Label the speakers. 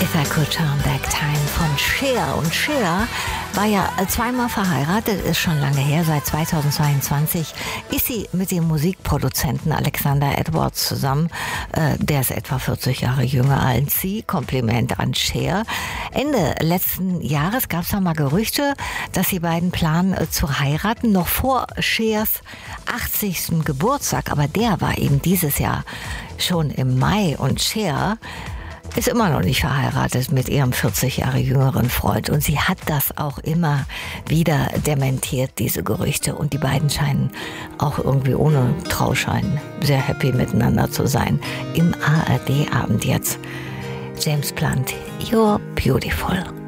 Speaker 1: If I Could Turn Back Time von Cher. Und Cher war ja zweimal verheiratet, ist schon lange her, seit 2022 ist sie mit dem Musikproduzenten Alexander Edwards zusammen. Der ist etwa 40 Jahre jünger als sie. Kompliment an Cher. Ende letzten Jahres gab es da mal Gerüchte, dass die beiden planen zu heiraten, noch vor Chers 80. Geburtstag. Aber der war eben dieses Jahr schon im Mai und Cher ist immer noch nicht verheiratet mit ihrem 40 Jahre jüngeren Freund. Und sie hat das auch immer wieder dementiert, diese Gerüchte. Und die beiden scheinen auch irgendwie ohne Trauschein sehr happy miteinander zu sein. Im ARD-Abend jetzt James Blunt, You're Beautiful.